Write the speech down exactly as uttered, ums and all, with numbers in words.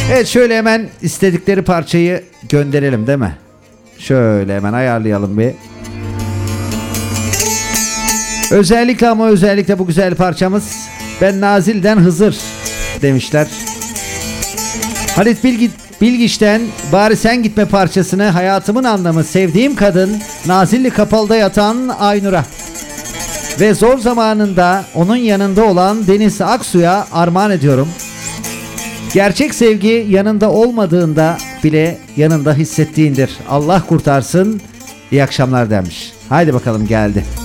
Evet, şöyle hemen istedikleri parçayı gönderelim değil mi? Şöyle hemen ayarlayalım bir. Özellikle ama özellikle bu güzel parçamız Ben Nazil'den Hızır demişler. Halit Bilgi, Bilgiç'ten Bari Sen Gitme parçasını hayatımın anlamı sevdiğim kadın Nazilli Kapalı'da yatan Aynur'a ve zor zamanında onun yanında olan Deniz Aksu'ya armağan ediyorum. Gerçek sevgi yanında olmadığında bile yanında hissettiğindir. Allah kurtarsın. İyi akşamlar demiş. Haydi bakalım, geldi.